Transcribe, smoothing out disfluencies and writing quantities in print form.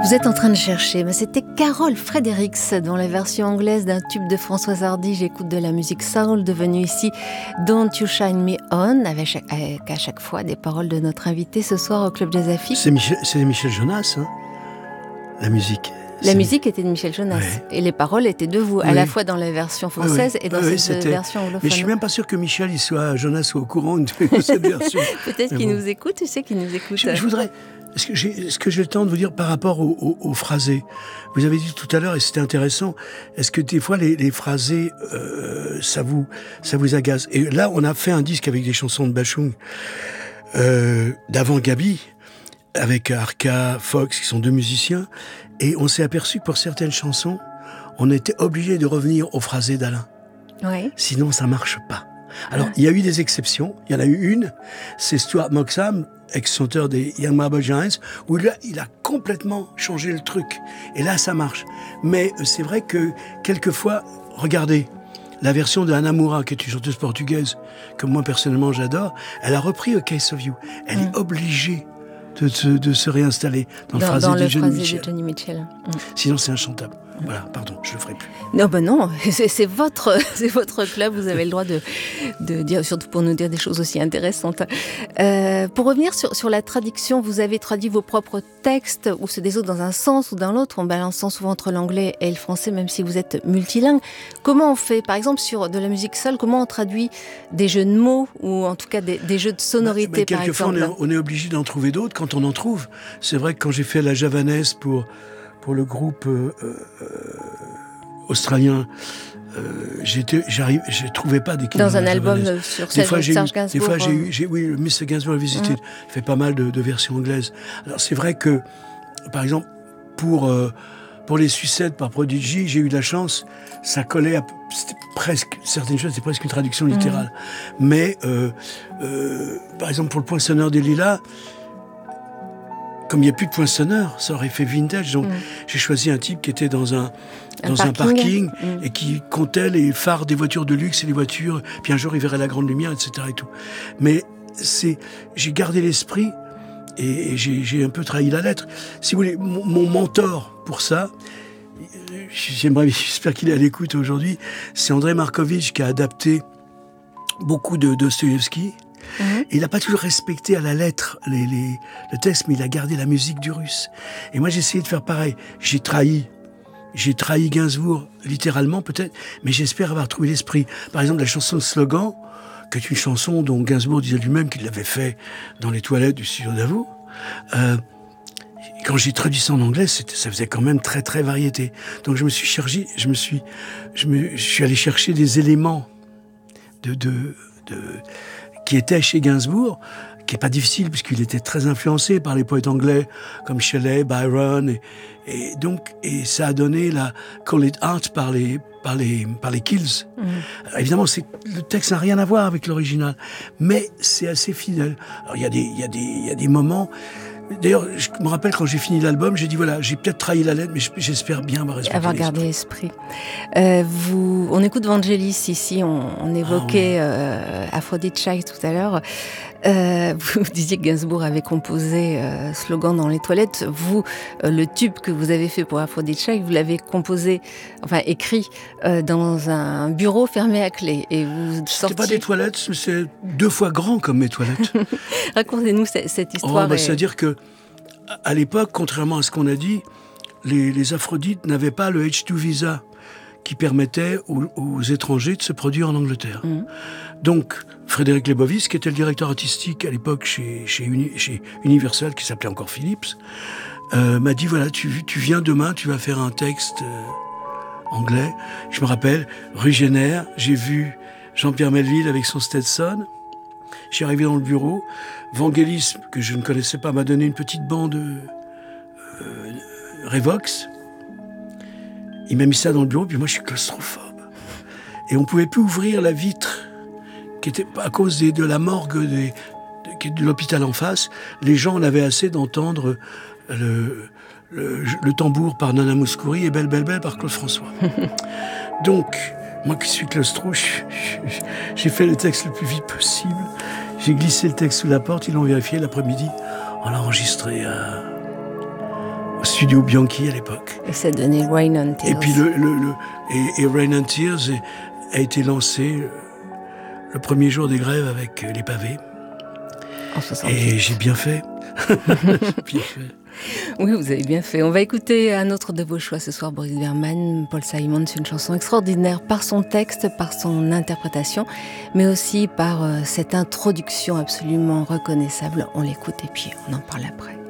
Vous êtes en train de chercher, mais c'était Carol Fredericks dans la version anglaise d'un tube de Françoise Hardy. J'écoute de la musique soul devenue ici Don't You Shine Me On, avec à chaque fois des paroles de notre invité ce soir au Club Jazz Affiche. C'est Michel Jonas, hein, la musique. La musique était de Michel Jonas, ouais. Et les paroles étaient de vous, à la fois dans la version française et dans cette version anglophone. Mais je suis même pas sûr que Michel Jonas soit au courant de cette version. Peut-être qu'il nous écoute, tu sais qu'il nous écoute. Je voudrais... Est-ce que j'ai le temps de vous dire par rapport aux phrasés? Vous avez dit tout à l'heure, et c'était intéressant, est-ce que des fois les phrasés, ça vous agace? Et là, on a fait un disque avec des chansons de Bachung, d'avant Gabi, avec Arca, Fox, qui sont deux musiciens, et on s'est aperçu que pour certaines chansons, on était obligé de revenir aux phrasés d'Alain. Ouais. Sinon, ça marche pas. Alors, il y a eu des exceptions. Il y en a eu une, c'est Stuart Moxham, ex-chanteur des Young Marble Giants, où là, il a complètement changé le truc. Et là, ça marche. Mais c'est vrai que, quelquefois, regardez, la version de Ana Moura, qui est une chanteuse portugaise, que moi, personnellement, j'adore, elle a repris A Case of You. Elle est obligée de se réinstaller dans le phrasé de Johnny Mitchell. Sinon, c'est inchantable. Voilà, pardon, je le ferai plus. Non, ben non, c'est votre club, vous avez le droit de dire, surtout pour nous dire des choses aussi intéressantes. Pour revenir sur la traduction, vous avez traduit vos propres textes, ou ceux des autres dans un sens ou dans l'autre, en balançant souvent entre l'anglais et le français, même si vous êtes multilingue. Comment on fait, par exemple, sur de la musique seule, comment on traduit des jeux de mots, ou en tout cas des jeux de sonorité, par exemple? Quelquefois, on est obligé d'en trouver d'autres quand on en trouve. C'est vrai que quand j'ai fait la javanaise pour le groupe australien, je trouvais pas d'équivalent. Dans un album sur Serge Gainsbourg. Des fois, oui, Mr. Gainsbourg a visité, fait pas mal de versions anglaises. Alors, c'est vrai que, par exemple, pour les Sucettes par Prodigy, j'ai eu de la chance, ça collait c'était presque, certaines choses, c'était presque une traduction littérale. Mais, par exemple, pour le Poinçonneur des Lilas, comme il n'y a plus de poinçonneur, ça aurait fait vintage. Donc, j'ai choisi un type qui était dans un parking et qui comptait les phares des voitures de luxe et les voitures. Puis un jour, il verrait la grande lumière, etc. et tout. Mais j'ai gardé l'esprit et j'ai un peu trahi la lettre. Si vous voulez, mon mentor pour ça, j'espère qu'il est à l'écoute aujourd'hui, c'est André Markovitch qui a adapté beaucoup de Dostoïevski. Il n'a pas toujours respecté à la lettre le texte, mais il a gardé la musique du russe. Et moi, j'ai essayé de faire pareil. J'ai trahi Gainsbourg, littéralement peut-être, mais j'espère avoir trouvé l'esprit. Par exemple, la chanson Slogan, qui est une chanson dont Gainsbourg disait lui-même qu'il l'avait fait dans les toilettes du studio Davout. Quand j'ai traduit ça en anglais, ça faisait quand même très très variété. Donc je suis allé chercher des éléments qui était chez Gainsbourg, qui est pas difficile puisqu'il était très influencé par les poètes anglais comme Shelley, Byron, et ça a donné la Call It Art par les Kills. Alors, évidemment, le texte n'a rien à voir avec l'original, mais c'est assez fidèle. Alors il y a des moments. D'ailleurs, je me rappelle quand j'ai fini l'album, j'ai dit voilà, j'ai peut-être trahi la lettre, mais j'espère bien avoir gardé l'esprit. On écoute Vangelis ici, on évoquait Aphrodite Child tout à l'heure. Vous disiez que Gainsbourg avait composé Slogan dans les toilettes. Vous, le tube que vous avez fait pour Aphrodite Child, vous l'avez écrit dans un bureau fermé à clé. Et vous C'était pas des toilettes, c'est 2 fois grand comme mes toilettes. Racontez-nous cette histoire. C'est-à-dire que, à l'époque, contrairement à ce qu'on a dit, les Aphrodites n'avaient pas le H2 visa qui permettait aux étrangers de se produire en Angleterre. Donc, Frédéric Lebovis, qui était le directeur artistique à l'époque chez Universal, qui s'appelait encore Philips, m'a dit, voilà, tu viens demain, tu vas faire un texte anglais. Je me rappelle, rue Jenner, j'ai vu Jean-Pierre Melville avec son Stetson. Je suis arrivé dans le bureau. Vangelis, que je ne connaissais pas, m'a donné une petite bande Revox. Il m'a mis ça dans le bureau, puis moi je suis claustrophobe. Et on ne pouvait plus ouvrir la vitre, qui était à cause de la morgue de l'hôpital en face. Les gens en avaient assez d'entendre le tambour par Nana Mouskouri et Belle Belle Belle par Claude François. Donc, moi qui suis claustro, j'ai fait le texte le plus vite possible. J'ai glissé le texte sous la porte, ils l'ont vérifié l'après-midi. On l'a enregistré Studio Bianchi à l'époque. Et ça donnait Rain on Tears. Et puis Rain on Tears a été lancé le premier jour des grèves avec les pavés. En 68. Et j'ai bien fait. Bien fait. Oui, vous avez bien fait. On va écouter un autre de vos choix ce soir, Boris Berman, Paul Simon. C'est une chanson extraordinaire par son texte, par son interprétation, mais aussi par cette introduction absolument reconnaissable. On l'écoute et puis on en parle après.